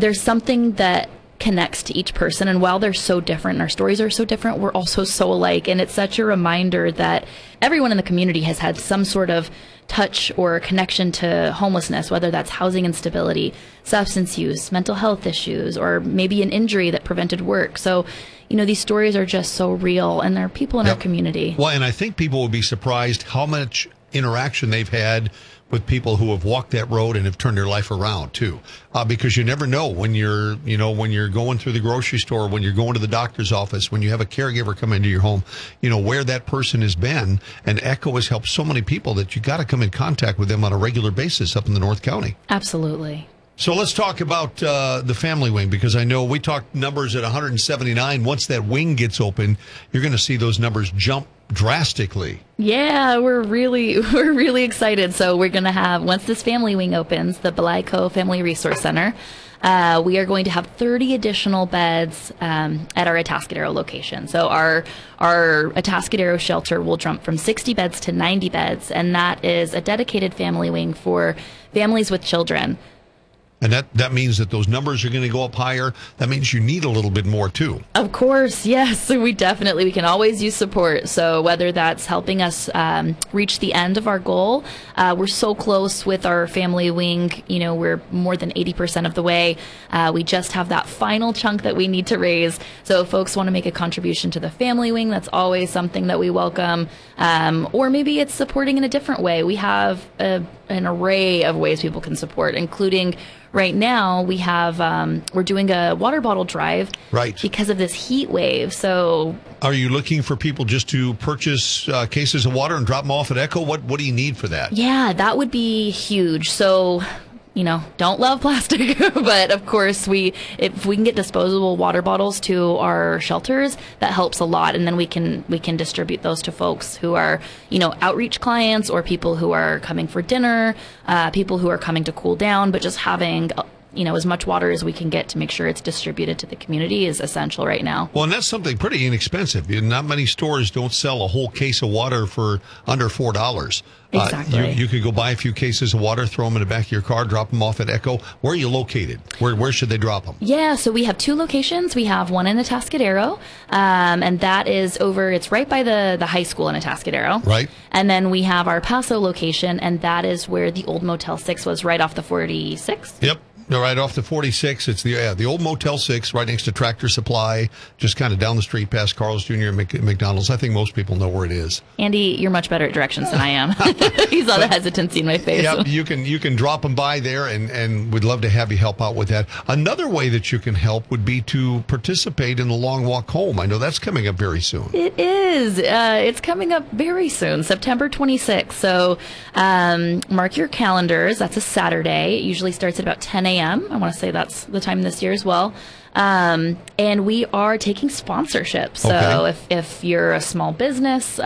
there's something that connects to each person, and while they're so different and our stories are so different, we're also so alike. And it's such a reminder that everyone in the community has had some sort of touch or connection to homelessness, whether that's housing instability, substance use, mental health issues, or maybe an injury that prevented work. So, these stories are just so real, and there are people in our community. Well, and I think people will be surprised how much interaction they've had with people who have walked that road and have turned their life around too, because you never know when you're going through the grocery store, when you're going to the doctor's office, when you have a caregiver come into your home, where that person has been. And Echo has helped so many people that you got to come in contact with them on a regular basis up in the North County. Absolutely. So let's talk about the family wing, because I know we talked numbers at 179. Once that wing gets open, you're going to see those numbers jump drastically. Yeah, we're really excited. So we're going to have, once this family wing opens, the Belayco Family Resource Center, we are going to have 30 additional beds at our Atascadero location. So our Atascadero shelter will jump from 60 beds to 90 beds, and that is a dedicated family wing for families with children. And that means that those numbers are going to go up higher. That means you need a little bit more, too. Of course, yes. We can always use support. So whether that's helping us reach the end of our goal, we're so close with our family wing. We're more than 80% of the way. We just have that final chunk that we need to raise. So if folks want to make a contribution to the family wing, that's always something that we welcome. Or maybe it's supporting in a different way. We have an array of ways people can support, including right now we have we're doing a water bottle drive, right, because of this heat wave. So are you looking for people just to purchase cases of water and drop them off at Echo? What do you need for that? Yeah, that would be huge. So don't love plastic, but of course if we can get disposable water bottles to our shelters, that helps a lot. And then we can distribute those to folks who are, outreach clients, or people who are coming for dinner, people who are coming to cool down, but just having as much water as we can get to make sure it's distributed to the community is essential right now. Well, and that's something pretty inexpensive. Not many stores don't sell a whole case of water for under $4. Exactly. You could go buy a few cases of water, throw them in the back of your car, drop them off at Echo. Where are you located? Where should they drop them? Yeah, so we have 2 locations. We have one in Atascadero, and that is it's right by the high school in Atascadero. Right. And then we have our Paso location, and that is where the old Motel 6 was, right off the 46. Yep. Right off the 46. It's the old Motel 6 right next to Tractor Supply, just kind of down the street past Carl's Jr. and McDonald's. I think most people know where it is. Andy, you're much better at directions than I am. You saw the hesitancy in my face. Yeah, you can drop them by there, and we'd love to have you help out with that. Another way that you can help would be to participate in the Long Walk Home. I know that's coming up very soon. It is. It's coming up very soon, September 26th. So mark your calendars. That's a Saturday. It usually starts at about 10 a.m. I want to say that's the time this year as well. And we are taking sponsorships. So if you're a small business,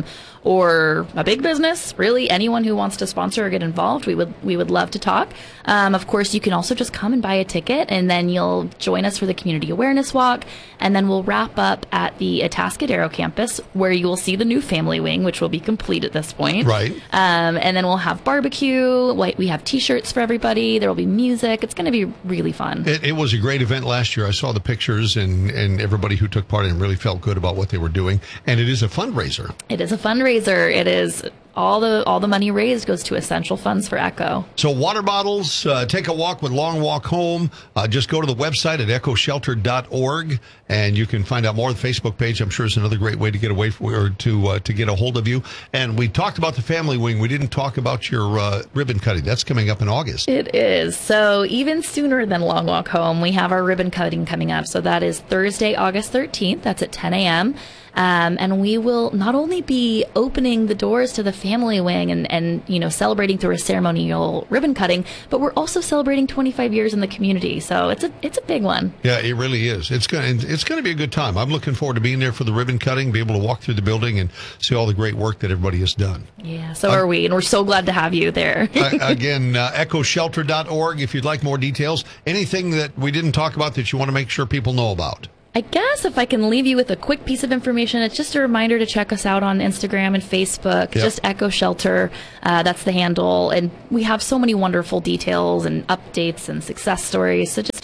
or a big business, really anyone who wants to sponsor or get involved, we would love to talk. Of course, you can also just come and buy a ticket, and then you'll join us for the community awareness walk, and then we'll wrap up at the Atascadero campus, where you will see the new family wing, which will be complete at this point. Right. And then we'll have barbecue. We have T-shirts for everybody. There will be music. It's going to be really fun. It was a great event last year. I saw the pictures, and everybody who took part in it really felt good about what they were doing. And it is a fundraiser. It is a fundraiser. It is all the money raised goes to essential funds for Echo. So water bottles, take a walk with Long Walk Home. Just go to the website at echoshelter.org, and you can find out more. The Facebook page, I'm sure, is another great way to get away from, or to get a hold of you. And we talked about the family wing. We didn't talk about your ribbon cutting. That's coming up in August. It is. So even sooner than Long Walk Home, we have our ribbon cutting coming up. So that is Thursday, August 13th. That's at 10 a.m. And we will not only be opening the doors to the family wing and celebrating through a ceremonial ribbon cutting, but we're also celebrating 25 years in the community. So it's a big one. Yeah, it really is. It's going to be a good time. I'm looking forward to being there for the ribbon cutting, be able to walk through the building and see all the great work that everybody has done. Yeah, so are we, and we're so glad to have you there. Again, echoshelter.org if you'd like more details. Anything that we didn't talk about that you want to make sure people know about? I guess if I can leave you with a quick piece of information, it's just a reminder to check us out on Instagram and Facebook, just Echo Shelter. That's the handle. And we have so many wonderful details and updates and success stories. So just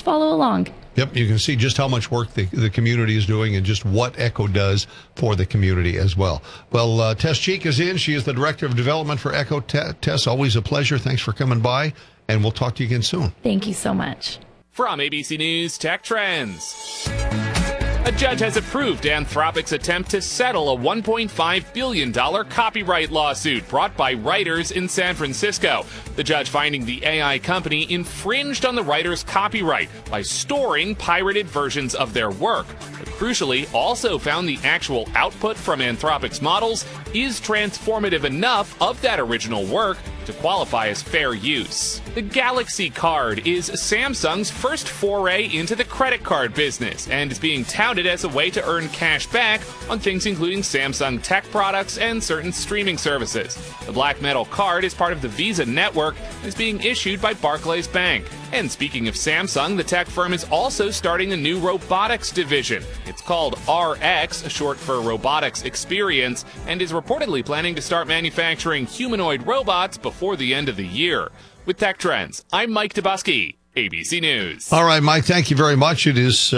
follow along. Yep, you can see just how much work the community is doing and just what Echo does for the community as well. Well, Tess Cheek is in. She is the Director of Development for Echo. Tess, always a pleasure. Thanks for coming by, and we'll talk to you again soon. Thank you so much. From ABC News Tech Trends. A judge has approved Anthropic's attempt to settle a $1.5 billion copyright lawsuit brought by writers in San Francisco. The judge finding the AI company infringed on the writers' copyright by storing pirated versions of their work, but crucially also found the actual output from Anthropic's models is transformative enough of that original work to qualify as fair use. The Galaxy Card is Samsung's first foray into the credit card business and is being touted as a way to earn cash back on things including Samsung tech products and certain streaming services. The Black Metal Card is part of the Visa network and is being issued by Barclays Bank. And speaking of Samsung, the tech firm is also starting a new robotics division. It's called RX, short for Robotics Experience, and is reportedly planning to start manufacturing humanoid robots before the end of the year. With Tech Trends, I'm Mike Dubusky, ABC News. All right, Mike, thank you very much. It is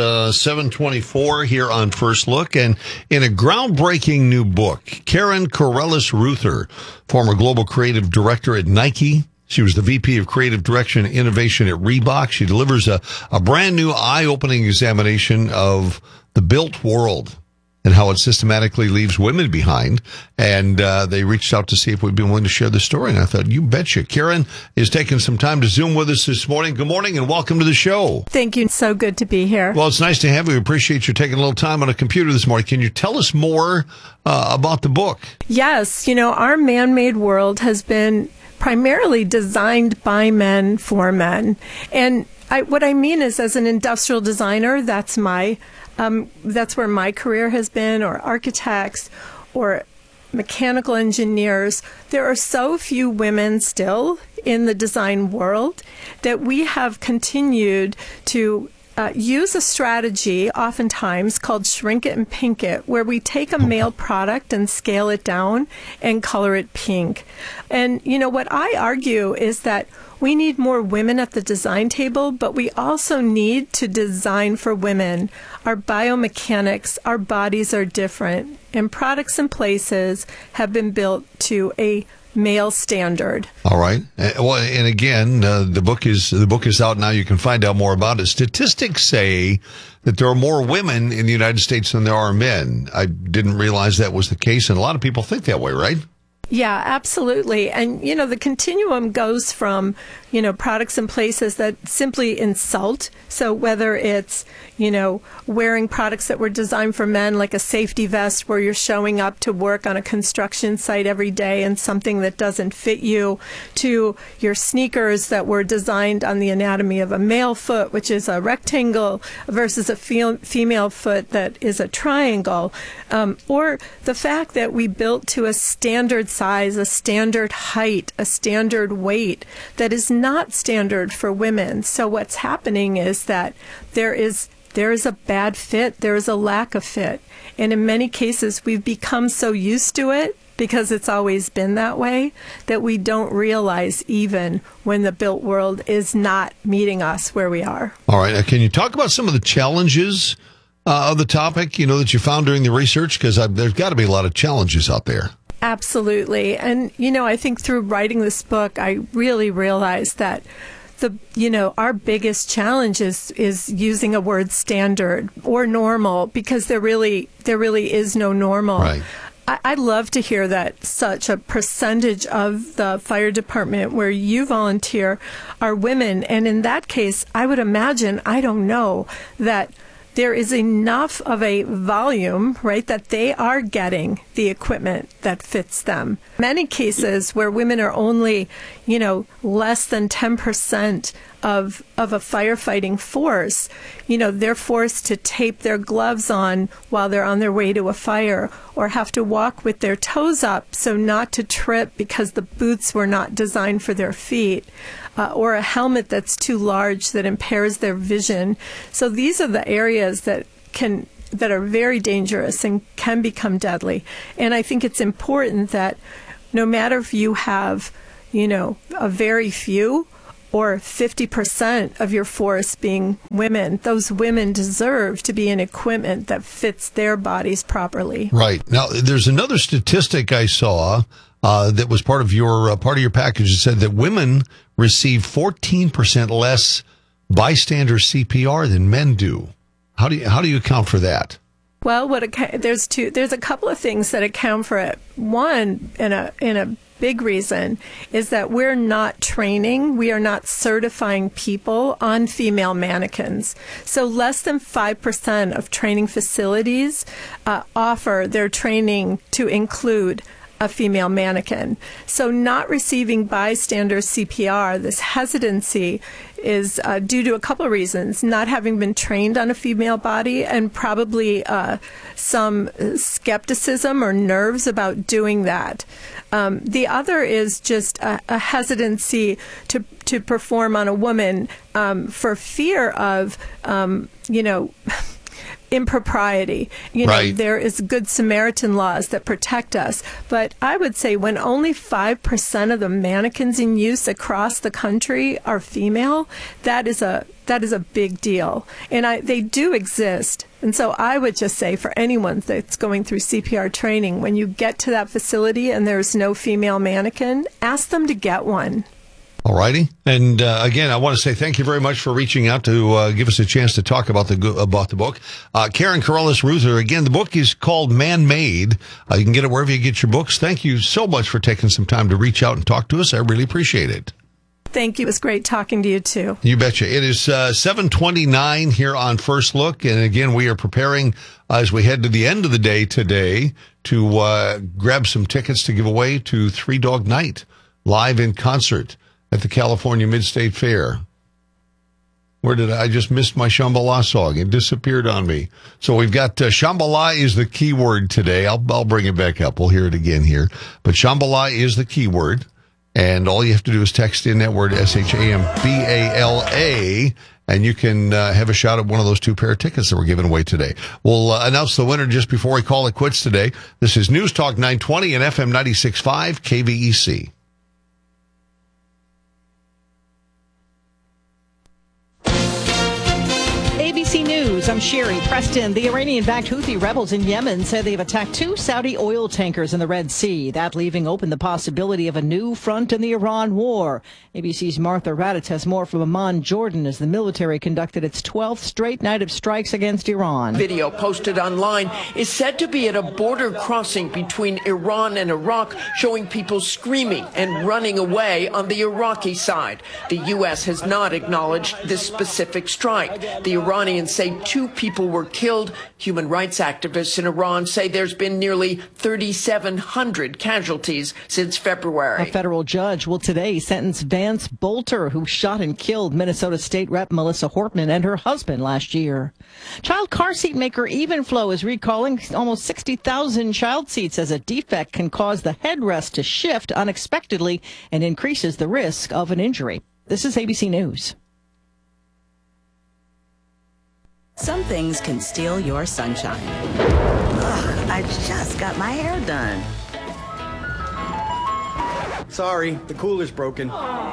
7:24 here on First Look, and in a groundbreaking new book, Karen Corrales-Ruther, former global creative director at Nike. She was the VP of Creative Direction and Innovation at Reebok. She delivers a brand new eye-opening examination of the built world and how it systematically leaves women behind. And they reached out to see if we'd be willing to share the story. And I thought, you betcha. Karen is taking some time to Zoom with us this morning. Good morning and welcome to the show. Thank you. So good to be here. Well, it's nice to have you. We appreciate you taking a little time on a computer this morning. Can you tell us more about the book? Yes. Our man-made world has been primarily designed by men for men. And what I mean is, as an industrial designer, that's where my career has been, or architects, or mechanical engineers. There are so few women still in the design world that we have continued to use a strategy oftentimes called shrink it and pink it, where we take a male product and scale it down and color it pink. And, what I argue is that we need more women at the design table, but we also need to design for women. Our biomechanics, our bodies are different, and products and places have been built to a male standard. All right. Well, and again, the book is out now. You can find out more about it. Statistics say that there are more women in the United States than there are men. I didn't realize that was the case, and a lot of people think that way, right? Yeah, absolutely. And, the continuum goes from, products and places that simply insult. So whether it's, wearing products that were designed for men, like a safety vest where you're showing up to work on a construction site every day and something that doesn't fit you, to your sneakers that were designed on the anatomy of a male foot, which is a rectangle, versus a female foot that is a triangle, or the fact that we built to a standard size, a standard height, a standard weight that is not standard for women. So what's happening is that there is a bad fit, there is a lack of fit. And in many cases, we've become so used to it, because it's always been that way, that we don't realize even when the built world is not meeting us where we are. All right. Can you talk about some of the challenges of the topic, that you found during the research? Because there's got to be a lot of challenges out there. Absolutely. And, I think through writing this book, I really realized that our biggest challenge is using a word standard or normal, because there really is no normal. Right. I'd love to hear that such a percentage of the fire department where you volunteer are women. And in that case, I would imagine, I don't know, that there is enough of a volume, right, that they are getting the equipment that fits them. Many cases where women are only, less than 10% of a firefighting force, they're forced to tape their gloves on while they're on their way to a fire, or have to walk with their toes up so not to trip because the boots were not designed for their feet. Or a helmet that's too large that impairs their vision. So these are the areas that are very dangerous and can become deadly. And I think it's important that no matter if you have, a very few or 50% of your force being women, those women deserve to be in equipment that fits their bodies properly. Right. Now, there's another statistic I saw that was part of your package. It said that women receive 14% less bystander CPR than men do. How do you account for that? Well, there's a couple of things that account for it. One, in a big reason, is that we're not certifying people on female mannequins. So less than 5% of training facilities offer their training to include a female mannequin. So not receiving bystander CPR, this hesitancy is due to a couple of reasons. Not having been trained on a female body, and probably some skepticism or nerves about doing that. The other is just a hesitancy to perform on a woman for fear of, impropriety. Right. There is Good Samaritan laws that protect us. But I would say when only 5% of the mannequins in use across the country are female, that is a big deal. And they do exist. And so I would just say for anyone that's going through CPR training, when you get to that facility and there's no female mannequin, ask them to get one. All righty. And again, I want to say thank you very much for reaching out to give us a chance to talk about the book. Karen Corrales-Ruther, again, the book is called Man-Made. You can get it wherever you get your books. Thank you so much for taking some time to reach out and talk to us. I really appreciate it. Thank you. It was great talking to you, too. You betcha. It is 7:29 here on First Look. And again, we are preparing as we head to the end of the day today to grab some tickets to give away to Three Dog Night live in concert at the California Mid-State Fair. Where did I just missed my Shambhala song? It disappeared on me. So we've got Shambhala is the key word today. I'll bring it back up. We'll hear it again here. But Shambhala is the key word. And all you have to do is text in that word SHAMBALA, and you can have a shot at one of those 2 pair of tickets that we're giving away today. We'll announce the winner just before we call it quits today. This is News Talk 920 and FM 96.5 KVEC. ABC News, I'm Sherry Preston. The Iranian-backed Houthi rebels in Yemen said they've attacked 2 Saudi oil tankers in the Red Sea, that leaving open the possibility of a new front in the Iran war. ABC's Martha Raddatz has more from Amman, Jordan, as the military conducted its 12th straight night of strikes against Iran. Video posted online is said to be at a border crossing between Iran and Iraq, showing people screaming and running away on the Iraqi side. The U.S. has not acknowledged this specific strike. The Iranians say 2 people were killed. Human rights activists in Iran say there's been nearly 3,700 casualties since February. A federal judge will today sentence Vance Bolter, who shot and killed Minnesota State Rep Melissa Hortman and her husband last year. Child car seat maker Evenflow is recalling almost 60,000 child seats as a defect can cause the headrest to shift unexpectedly and increases the risk of an injury. This is ABC News. Some things can steal your sunshine. Ugh, I just got my hair done. Sorry, the cooler's broken.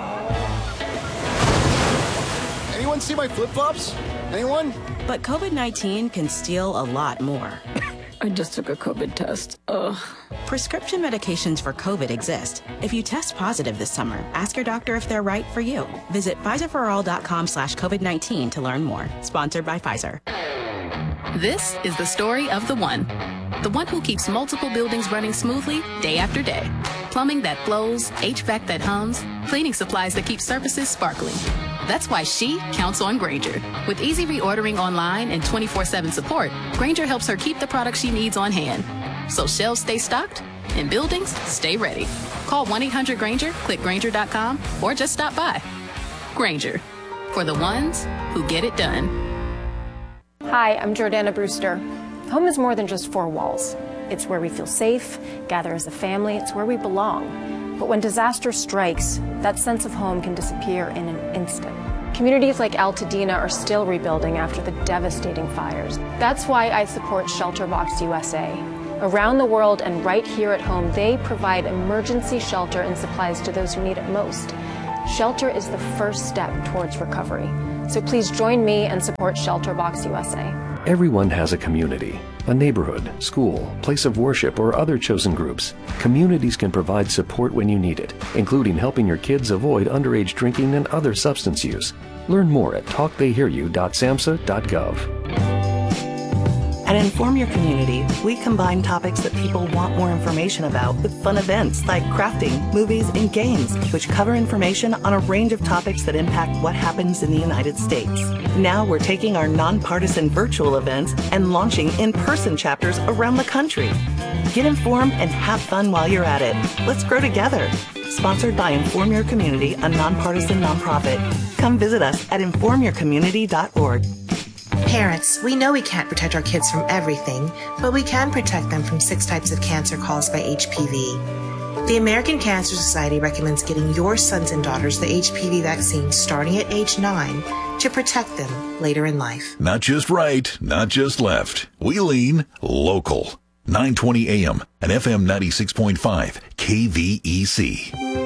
Anyone see my flip-flops? Anyone? But COVID-19 can steal a lot more. I just took a COVID test. Ugh. Prescription medications for COVID exist. If you test positive this summer, ask your doctor if they're right for you. Visit PfizerForAll.com/COVID-19 to learn more. Sponsored by Pfizer. This is the story of the one who keeps multiple buildings running smoothly day after day. Plumbing that flows, HVAC that hums, cleaning supplies that keep surfaces sparkling. That's why she counts on Grainger. With easy reordering online and 24/7 support, Grainger helps her keep the products she needs on hand. So shelves stay stocked and buildings stay ready. Call 1-800-GRAINGER, click Grainger.com, or just stop by. Grainger, for the ones who get it done. Hi, I'm Jordana Brewster. Home is more than just 4 walls. It's where we feel safe, gather as a family, it's where we belong. But when disaster strikes, that sense of home can disappear in an instant. Communities like Altadena are still rebuilding after the devastating fires. That's why I support ShelterBox USA. Around the world and right here at home, they provide emergency shelter and supplies to those who need it most. Shelter is the first step towards recovery. So please join me and support Shelterbox USA. Everyone has a community, a neighborhood, school, place of worship, or other chosen groups. Communities can provide support when you need it, including helping your kids avoid underage drinking and other substance use. Learn more at talktheyhearyou.samhsa.gov. At Inform Your Community, we combine topics that people want more information about with fun events like crafting, movies, and games, which cover information on a range of topics that impact what happens in the United States. Now we're taking our nonpartisan virtual events and launching in-person chapters around the country. Get informed and have fun while you're at it. Let's grow together. Sponsored by Inform Your Community, a nonpartisan nonprofit. Come visit us at informyourcommunity.org. Parents, we know we can't protect our kids from everything, but we can protect them from 6 types of cancer caused by HPV. The American Cancer Society recommends getting your sons and daughters the HPV vaccine starting at age 9 to protect them later in life. Not just right, not just left. We lean local. 920 AM and FM 96.5 KVEC.